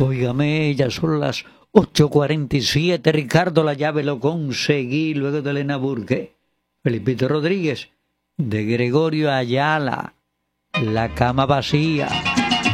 Óigame, ya son las 8:47. Ricardo, la llave lo conseguí luego de Elena Burke. Felipito Rodríguez, de Gregorio Ayala, La cama vacía.